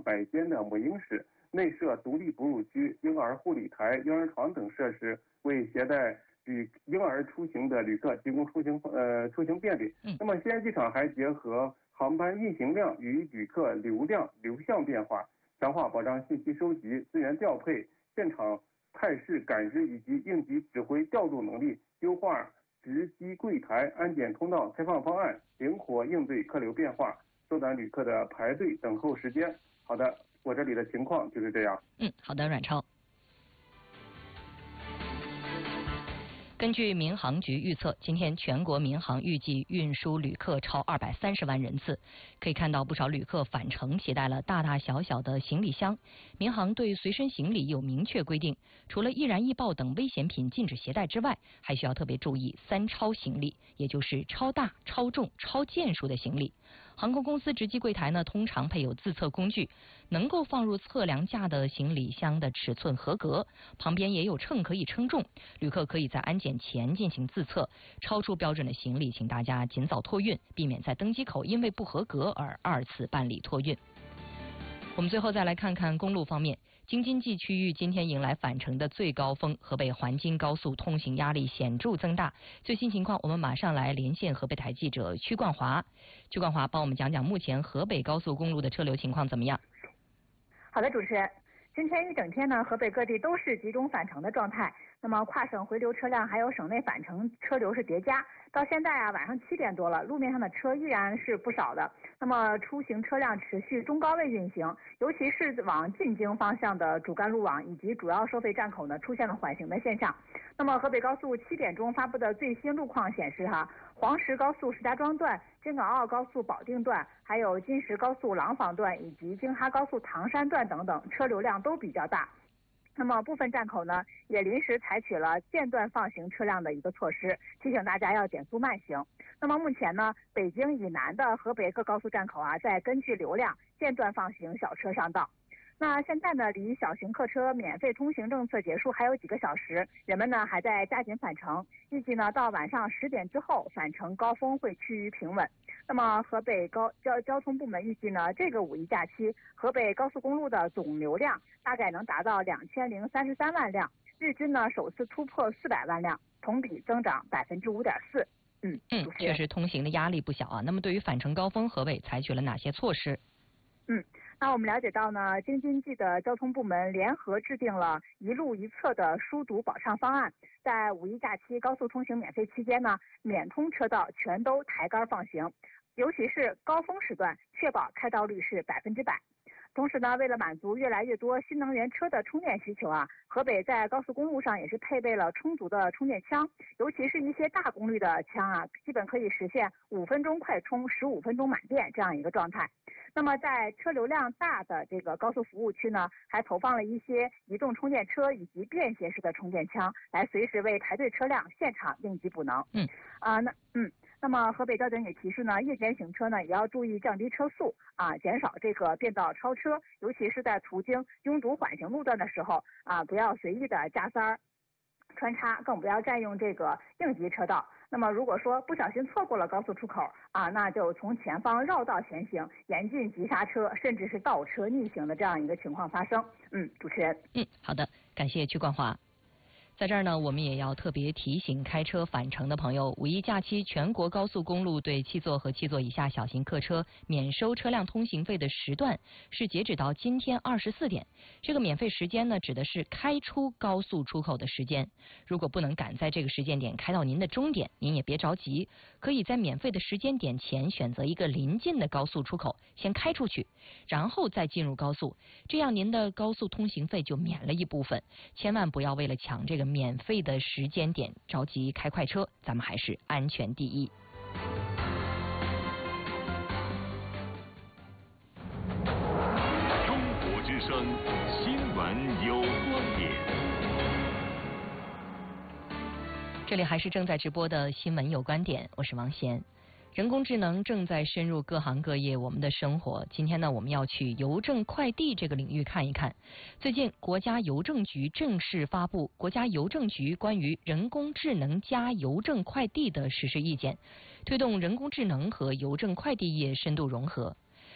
100间的母婴室，内设独立哺乳区、婴儿护理台、婴儿床等设施，为携带婴儿出行的旅客提供出行便利。那么西安机场还结合航班运行量与旅客流量流向变化，强化保障信息收集、资源调配、现场态势感知以及应急指挥调度能力，优化值机柜台、安检通道开放方案，灵活应对客流变化，缩短旅客的排队等候时间。好的，我这里的情况就是这样。 好的，阮超。根据民航局预测，今天全国民航预计运输旅客超230万人次。可以看到，不少旅客返程携带了大大小小的行李箱。民航对随身行李有明确规定，除了易燃易爆等危险品禁止携带之外，还需要特别注意3超行李，也就是超大、超重、超件数的行李。航空公司值机柜台呢，通常配有自测工具，能够放入测量架的行李箱的尺寸合格，旁边也有秤可以称重。旅客可以在安检前进行自测，超出标准的行李，请大家尽早托运，避免在登机口因为不合格而2次办理托运。我们最后再来看看公路方面，京津冀区域今天迎来返程的最高峰，河北环京高速通行压力显著增大。最新情况，我们马上来连线河北台记者屈冠华。屈冠华，帮我们讲讲目前河北高速公路的车流情况怎么样？ 好的，主持人。今天一整天呢，河北各地都是集中返程的状态。那么跨省回流车辆还有省内返程车流是叠加。到现在啊，晚上7点多了，路面上的车依然是不少的。那么出行车辆持续中高位运行，尤其是往进京方向的主干路网以及主要收费站口呢，出现了缓行的现象。那么河北高速7点钟发布的最新路况显示黄石高速石家庄段、京港澳高速保定段，还有金石高速廊坊段以及京哈高速唐山段等等，车流量都比较大。那么部分站口呢，也临时采取了间断放行车辆的一个措施，提醒大家要减速慢行。那么目前呢，北京以南的河北各高速站口在根据流量间断放行小车上道。那现在呢，离小型客车免费通行政策结束还有几个小时，人们呢还在加紧返程，预计呢到晚上10点之后，返程高峰会趋于平稳。那么河北交通部门预计呢，这个5一假期，河北高速公路的总流量大概能达到2033万辆，日均呢首次突破400万辆，同比增长5.4%。 确实通行的压力不小啊。那么对于返程高峰，河北采取了哪些措施？ 那我们了解到呢，京津冀的交通部门联合制定了一路一测的疏堵保畅方案，在5一假期高速通行免费期间呢，免通车道全都抬杆放行，尤其是高峰时段，确保开道率是100%。同时呢，为了满足越来越多新能源车的充电需求河北在高速公路上也是配备了充足的充电枪，尤其是一些大功率的枪基本可以实现5分钟快充、15分钟满电这样一个状态。那么在车流量大的这个高速服务区呢，还投放了一些移动充电车以及便携式的充电枪，来随时为排队车辆现场应急补能。那么河北交警也提示呢，夜间行车呢也要注意降低车速减少这个变道超车，尤其是在途经拥堵缓行路段的时候不要随意的加塞儿穿插，更不要占用这个应急车道。那么如果说不小心错过了高速出口那就从前方绕道前行，严禁急刹车，甚至是倒车逆行的这样一个情况发生。主持人。 好的，感谢屈冠华。在这儿呢，我们也要特别提醒开车返程的朋友，5一假期全国高速公路对7座和7座以下小型客车免收车辆通行费的时段是截止到今天24点。这个免费时间呢，指的是开出高速出口的时间。如果不能赶在这个时间点开到您的终点，您也别着急，可以在免费的时间点前选择一个临近的高速出口先开出去，然后再进入高速，这样您的高速通行费就免了一部分。千万不要为了抢这个免费的时间点着急开快车，咱们还是安全第一。 中国之声新闻有观点， 这里还是正在直播的新闻有观点，我是王贤。人工智能正在深入各行各业我们的生活。今天呢，我们要去邮政快递这个领域看一看。最近，国家邮政局正式发布《国家邮政局关于人工智能加邮政快递的实施意见》，推动人工智能和邮政快递业深度融合。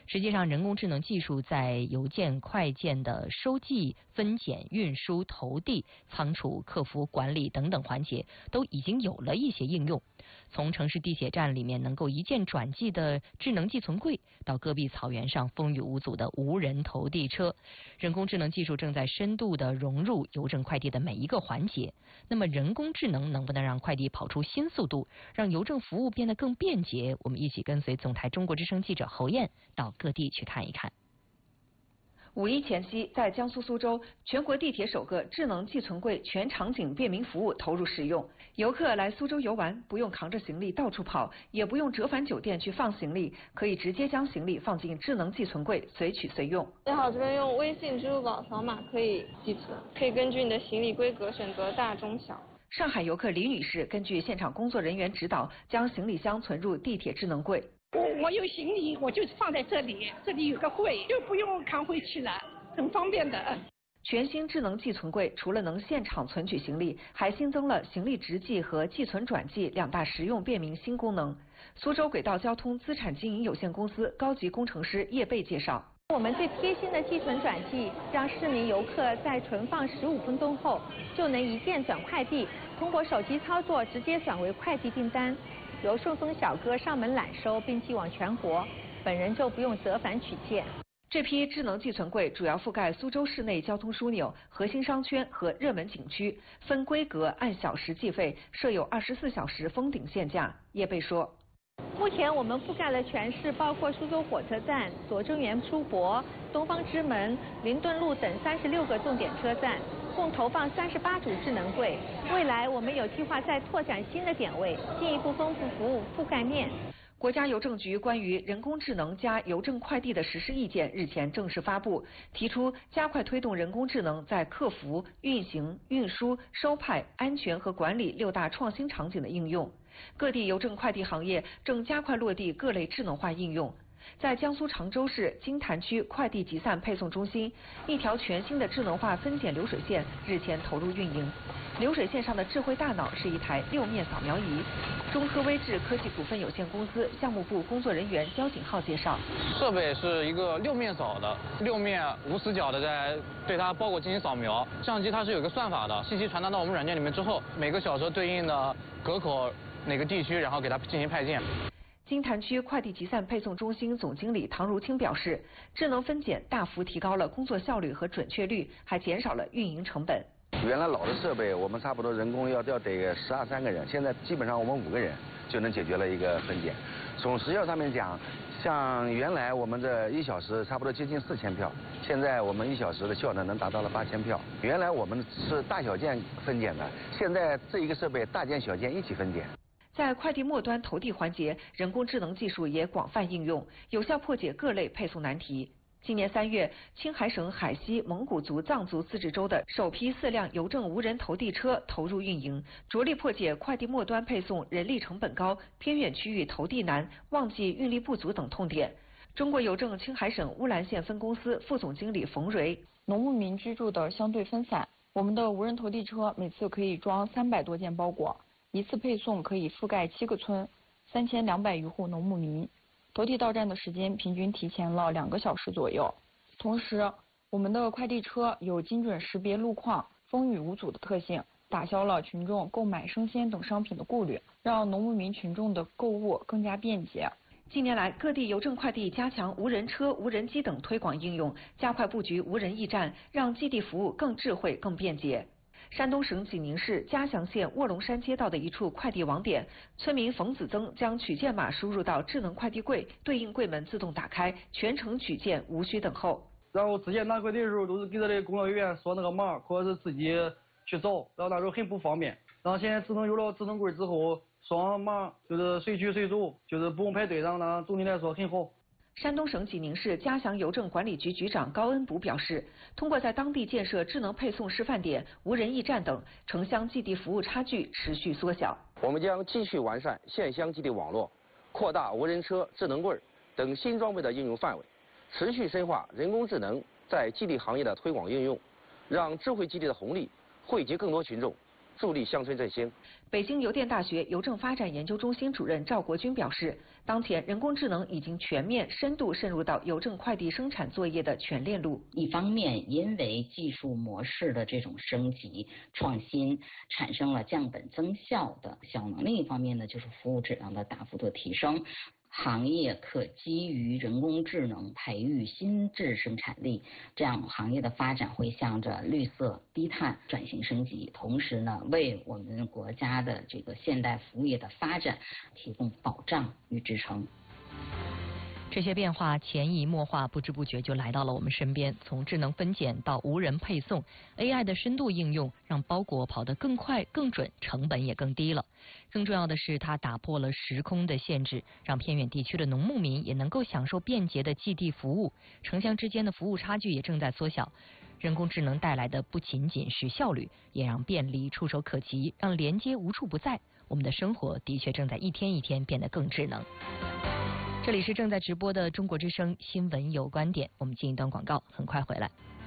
实际上，人工智能技术在邮件、快件的收寄、分拣、运输、投递、仓储、客服管理等等环节都已经有了一些应用。从城市地铁站里面能够一键转寄的智能寄存柜，到戈壁草原上风雨无阻的无人投递车，人工智能技术正在深度的融入邮政快递的每一个环节。那么，人工智能能不能让快递跑出新速度，让邮政服务变得更便捷？我们一起跟随总台中国之声记者侯燕到各地去看一看。 五一前夕，在江苏苏州，全国地铁首个智能寄存柜全场景便民服务投入使用。游客来苏州游玩，不用扛着行李到处跑，也不用折返酒店去放行李，可以直接将行李放进智能寄存柜，随取随用。 最好这边用微信、支付宝扫码可以寄存，可以根据你的行李规格选择大、中、小。 上海游客李女士根据现场工作人员指导，将行李箱存入地铁智能柜。 我有行李，我就放在这里，这里有个柜，就不用扛回去了，很方便的。 全新智能寄存柜除了能现场存取行李，还新增了行李直寄和寄存转寄两大实用便民新功能。苏州轨道交通资产经营有限公司高级工程师叶贝介绍， 我们最贴心的寄存转寄，让市民游客在存放15分钟后就能一键转快递，通过手机操作直接转为快递订单，由顺丰小哥上门揽收并寄往全国，本人就不用折返取件。 这批智能寄存柜主要覆盖苏州市内交通枢纽、核心商圈和热门景区，分规格按小时计费，设有24小时封顶限价。叶贝说， 目前我们覆盖了全市，包括苏州火车站、左正园书博、东方之门、灵顿路等36个重点车站，共投放38组智能柜。未来我们有计划再拓展新的点位，进一步丰富服务覆盖面。 国家邮政局关于人工智能加邮政快递的实施意见日前正式发布，提出加快推动人工智能在客服、运行、运输、收派、安全和管理6大创新场景的应用。各地邮政快递行业正加快落地各类智能化应用。在江苏常州市金坛区快递集散配送中心，一条全新的智能化分拣流水线日前投入运营。流水线上的智慧大脑是一台6面扫描仪。中科微智科技股份有限公司项目部工作人员焦景浩介绍， 设备是一个6面扫的，6面无死角的在对它包裹进行扫描。相机它是有个算法的，信息传达到我们软件里面之后，每个小时对应的隔口哪个地区，然后给它进行派件。 金坛区快递集散配送中心总经理唐如清表示，智能分拣大幅提高了工作效率和准确率，还减少了运营成本。 原来老的设备我们差不多人工要得12、13个人，现在基本上我们5个人就能解决了一个分拣。从时效上面讲，像原来我们这1小时差不多接近4000票，现在我们1小时的效能能达到了8000票。原来我们是大小件分拣的，现在这一个设备大件小件一起分拣。 在快递末端投递环节，人工智能技术也广泛应用，有效破解各类配送难题。今年3月，青海省海西蒙古族藏族自治州的首批4辆邮政无人投递车投入运营，着力破解快递末端配送人力成本高、偏远区域投递难、旺季运力不足等痛点。中国邮政青海省乌兰县分公司副总经理冯蕊， 农牧民居住的相对分散，我们的无人投递车每次可以装300多件包裹，一次配送可以覆盖7个村，3200余户农牧民。投递到站的时间平均提前了2个小时左右。同时，我们的快递车有精准识别路况、风雨无阻的特性，打消了群众购买生鲜等商品的顾虑，让农牧民群众的购物更加便捷。 近年来，各地邮政快递加强无人车、无人机等推广应用，加快布局无人驿站，让寄递服务更智慧、更便捷。山东省济宁市嘉祥县卧龙山街道的一处快递网点，村民冯子增将取件码输入到智能快递柜，对应柜门自动打开，全程取件无需等候。 然后之前拿快递的时候都是给这里工作人员说那个码，或者是自己去找，然后那时候很不方便。然后现在有了智能柜之后，双码就是随取随走，就是不用排队，然后呢总体来说很好。 山东省济宁市嘉祥邮政管理局局长高恩补表示，通过在当地建设智能配送示范点、无人驿站等，城乡寄递服务差距持续缩小。 我们将继续完善县乡寄递网络，扩大无人车、智能柜等新装备的应用范围，持续深化人工智能在寄递行业的推广应用，让智慧寄递的红利惠及更多群众，助力乡村振兴。 北京邮电大学邮政发展研究中心主任赵国军表示， 当前，人工智能已经全面、深度渗入到邮政快递生产作业的全链路。 一方面，因为技术模式的这种升级创新，产生了降本增效的效能；另一方面呢，就是服务质量的大幅度提升。行业可基于人工智能培育新质生产力，这样行业的发展会向着绿色低碳转型升级，同时呢，为我们国家的这个现代服务业的发展提供保障与支撑。 这些变化潜移默化，不知不觉就来到了我们身边。从智能分拣到无人配送 ，AI 的深度应用让包裹跑得更快、更准，成本也更低了。更重要的是，它打破了时空的限制，让偏远地区的农牧民也能够享受便捷的寄递服务。城乡之间的服务差距也正在缩小。人工智能带来的不仅仅是效率，也让便利触手可及，让连接无处不在。我们的生活的确正在一天一天变得更智能。这里是正在直播的中国之声新闻有观点，我们进一段广告，很快回来。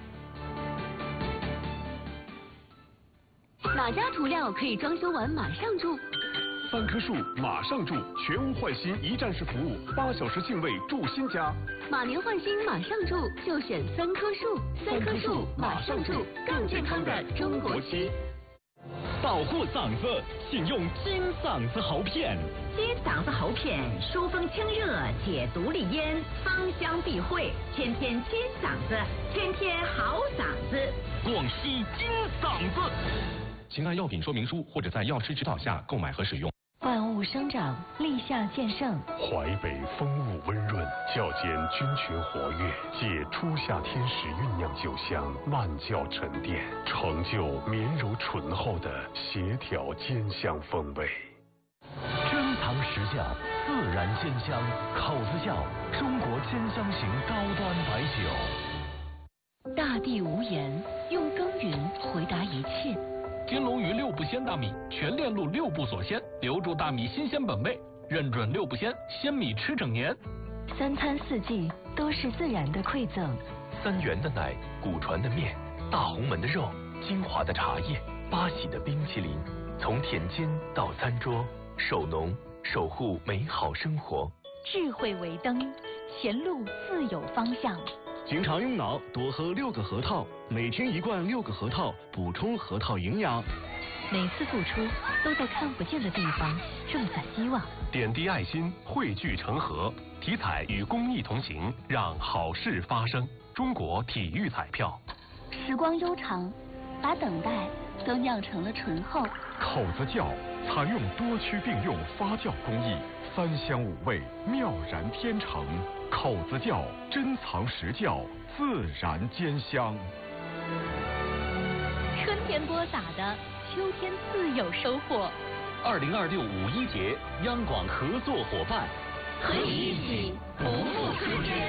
哪家涂料可以装修完马上住 ？3棵树马上住，全屋换新一站式服务，8小时净位住新家。 马年换新马上住，就选3棵树，3棵树马上住，更健康的中国漆。 保护嗓子，请用金嗓子喉片。 金嗓子喉片，疏风清热，解毒利咽，芳香避秽，天天金嗓子，天天好嗓子。 广西金嗓子，请按药品说明书或者在药师指导下购买和使用。 万物生长，立夏见盛。 淮北风物温润，较间菌群活跃，借初夏天时酝酿酒香，慢酵沉淀，成就绵柔醇厚的协调兼香风味。 珍藏实窖，自然兼香，口子窖，中国兼香型高端白酒。 大地无言，用耕耘回答一切。 金龙鱼6不鲜大米，全链路6不锁鲜，留住大米新鲜本味，认准6不鲜，鲜米吃整年。 3餐4季都是自然的馈赠。 3元的奶，古传的面，大红门的肉，金华的茶叶，八喜的冰淇淋，从田间到餐桌，守农，守护美好生活。 智慧为灯，前路自有方向。 经常用脑，多喝6个核桃，每天1罐6个核桃，补充核桃营养。 每次付出都在看不见的地方种下希望。 点滴爱心，汇聚成河，体彩与公益同行，让好事发生。中国体育彩票。 时光悠长，把等待都酿成了醇厚。 口子窖采用多区并用发酵工艺，3香5味，妙然天成。口子窖珍藏实窖，自然兼香。 春天播撒的，秋天自有收获。 2026五一节，央广合作伙伴， 和你一起不负春天。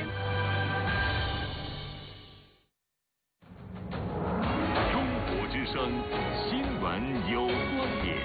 中国之声新闻有观点。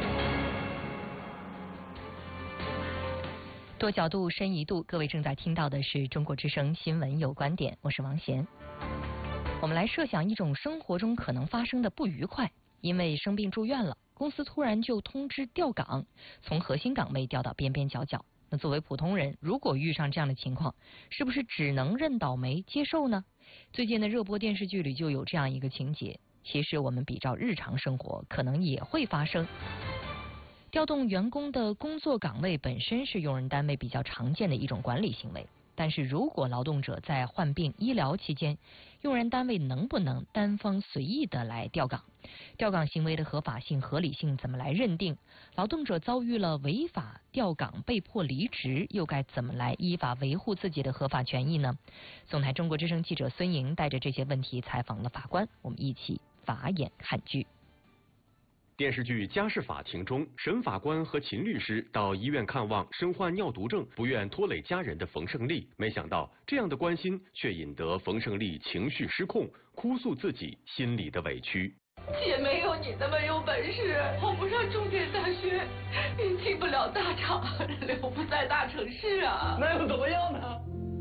多角度，深一度。各位正在听到的是中国之声新闻有观点，我是王贤。我们来设想一种生活中可能发生的不愉快，因为生病住院了，公司突然就通知调岗，从核心岗位调到边边角角。那作为普通人，如果遇上这样的情况，是不是只能认倒霉接受呢？最近的热播电视剧里就有这样一个情节，其实我们比照日常生活，可能也会发生。调动员工的工作岗位本身是用人单位比较常见的一种管理行为，但是如果劳动者在患病医疗期间，用人单位能不能单方随意的来调岗？调岗行为的合法性、合理性怎么来认定？劳动者遭遇了违法调岗被迫离职，又该怎么来依法维护自己的合法权益呢？总台中国之声记者孙莹带着这些问题采访了法官，我们一起法眼看剧。 电视剧《家事法庭》中，沈法官和秦律师到医院看望身患尿毒症、不愿拖累家人的冯胜利，没想到这样的关心却引得冯胜利情绪失控，哭诉自己心里的委屈。 姐没有你那么有本事，考不上重点大学，也进不了大厂，留不在大城市啊。 那又怎么样呢？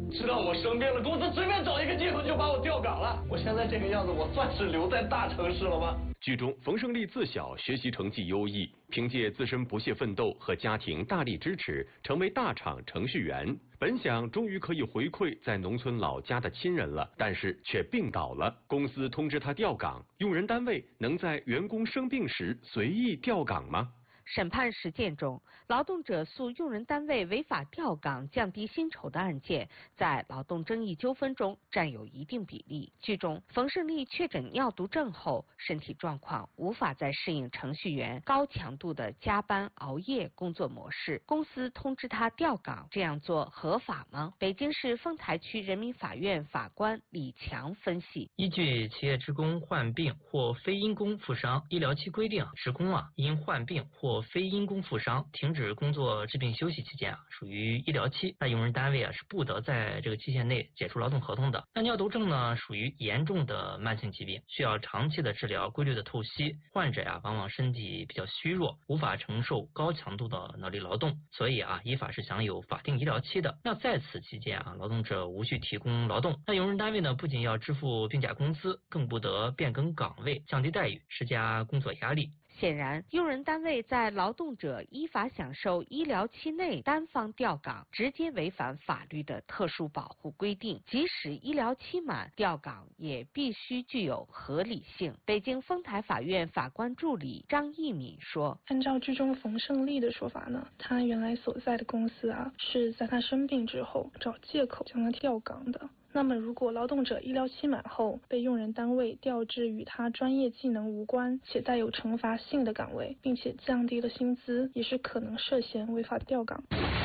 知道我生病了，公司随便找一个借口就把我调岗了。我现在这个样子，我算是留在大城市了吗？ 剧中，冯胜利自小学习成绩优异，凭借自身不懈奋斗和家庭大力支持，成为大厂程序员。本想终于可以回馈在农村老家的亲人了，但是却病倒了。公司通知他调岗，用人单位能在员工生病时随意调岗吗？ 审判实践中，劳动者诉用人单位违法调岗、降低薪酬的案件，在劳动争议纠纷中占有一定比例。剧中，冯胜利确诊尿毒症后，身体状况无法再适应程序员高强度的加班熬夜工作模式。公司通知他调岗，这样做合法吗？北京市丰台区人民法院法官李强分析： 依据企业职工患病或非因公负伤医疗期规定，职工因患病或非因公负伤停止工作治病休息期间属于医疗期，那用人单位是不得在这个期限内解除劳动合同的。那尿毒症呢，属于严重的慢性疾病，需要长期的治疗、规律的透析。患者往往身体比较虚弱，无法承受高强度的脑力劳动，所以依法是享有法定医疗期的。那在此期间劳动者无需提供劳动。那用人单位呢，不仅要支付病假工资，更不得变更岗位、降低待遇、施加工作压力。 显然，用人单位在劳动者依法享受医疗期内单方调岗，直接违反法律的特殊保护规定。即使医疗期满，调岗也必须具有合理性。北京丰台法院法官助理张义敏说：“ 按照剧中冯胜利的说法呢，他原来所在的公司是在他生病之后找借口将他调岗的。那么，如果劳动者医疗期满后被用人单位调至与他专业技能无关且带有惩罚性的岗位，并且降低了薪资，也是可能涉嫌违法调岗。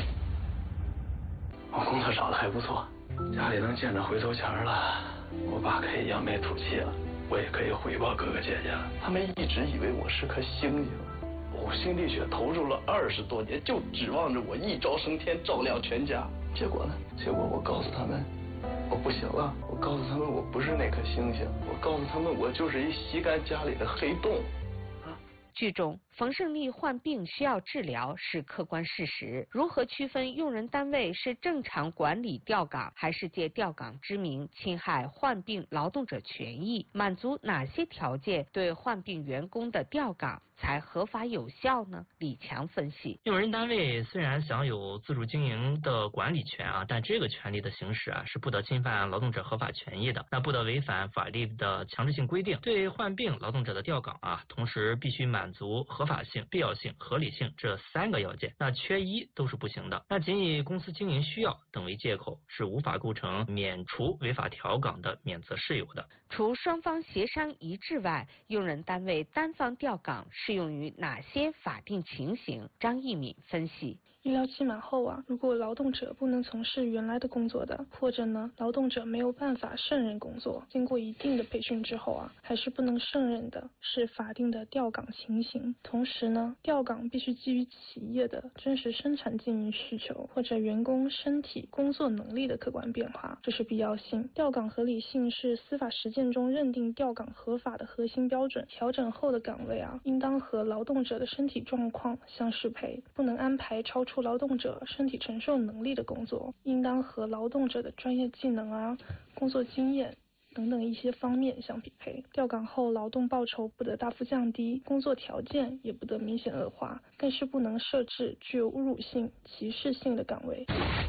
我工作找的还不错，家里能见着回头钱了，我爸可以扬眉吐气了，我也可以回报哥哥姐姐了。他们一直以为我是颗星星，我心沥血投入了20多年，就指望着我一朝升天，照亮全家。结果呢？结果我告诉他们，我不行了，我告诉他们我不是那颗星星，我告诉他们我就是一吸干家里的黑洞。 剧中，冯胜利患病需要治疗是客观事实，如何区分用人单位是正常管理调岗，还是借调岗之名侵害患病劳动者权益？满足哪些条件对患病员工的调岗才合法有效呢？李强分析： 用人单位虽然享有自主经营的管理权但这个权利的行使是不得侵犯劳动者合法权益的，那不得违反法律的强制性规定。对患病劳动者的调岗同时必须满足合法性、必要性、合理性这3个要件，那缺一都是不行的。那仅以公司经营需要等为借口，是无法构成免除违法调岗的免责事由的。 除双方协商一致外，用人单位单方调岗适用于哪些法定情形？张义敏分析： 医疗期满后如果劳动者不能从事原来的工作的，或者呢劳动者没有办法胜任工作，经过一定的培训之后还是不能胜任的，是法定的调岗情形。同时呢，调岗必须基于企业的真实生产经营需求或者员工身体工作能力的客观变化，这是必要性。调岗合理性是司法实践中认定调岗合法的核心标准。调整后的岗位应当和劳动者的身体状况相适配，不能安排超出劳动者身体承受能力的工作，应当和劳动者的专业技能工作经验等等一些方面相匹配。调岗后劳动报酬不得大幅降低，工作条件也不得明显恶化，更是不能设置具有侮辱性、歧视性的岗位。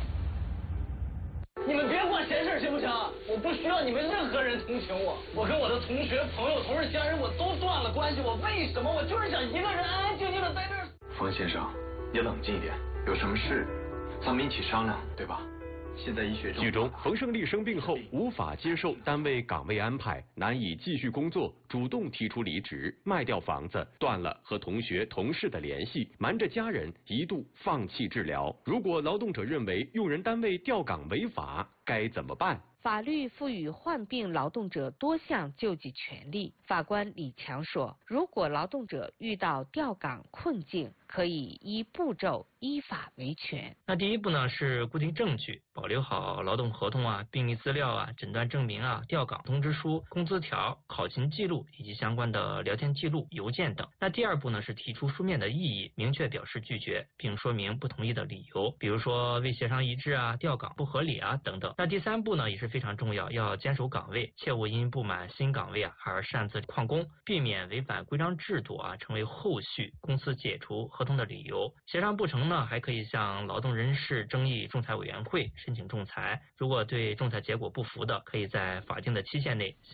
你们别管闲事行不行？我不需要你们任何人同情我，我跟我的同学、朋友、同事、家人我都断了关系，我为什么？我就是想一个人安安静静的在这儿。 冯先生，你冷静一点，有什么事咱们一起商量，对吧？现在医学中， 剧中冯胜利生病后无法接受单位岗位安排，难以继续工作，主动提出离职，卖掉房子，断了和同学同事的联系，瞒着家人，一度放弃治疗。如果劳动者认为用人单位调岗违法，该怎么办？ 法律赋予患病劳动者多项救济权利。法官李强说，如果劳动者遇到调岗困境， 可以依步骤依法维权。 那第一步呢是固定证据，保留好劳动合同啊、病历资料啊、诊断证明啊、调岗通知书、工资条、考勤记录以及相关的聊天记录、邮件等。那第二步呢是提出书面的异议，明确表示拒绝，并说明不同意的理由，比如说未协商一致啊、调岗不合理啊等等。那第三步呢也是非常重要，要坚守岗位，切勿因不满新岗位啊而擅自旷工，避免违反规章制度啊成为后续公司解除合同的理由。协商不成呢，还可以向劳动人事争议仲裁委员会申请仲裁。如果对仲裁结果不服的，可以在法定的期限内向